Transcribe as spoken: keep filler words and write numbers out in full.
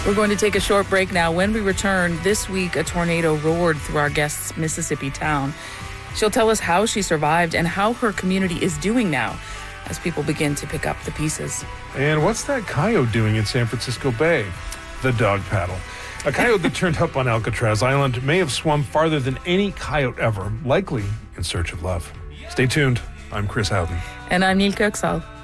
We're going to take a short break now. When we return, this week a tornado roared through our guest's Mississippi town. She'll tell us how she survived and how her community is doing now as people begin to pick up the pieces. And what's that coyote doing in San Francisco Bay? The dog paddle. A coyote that turned up on Alcatraz Island may have swum farther than any coyote ever, likely in search of love. Stay tuned. I'm Chris Howden. And I'm Neil Kirksall.